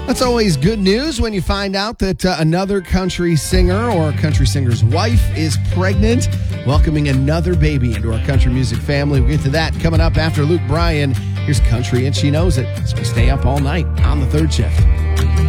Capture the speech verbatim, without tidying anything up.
That's always good news when you find out that uh, another country singer or a country singer's wife is pregnant, welcoming another baby into our country music family. We'll get to that coming up after Luke Bryan. Here's Country and She Knows It, as we stay up all night on the third shift.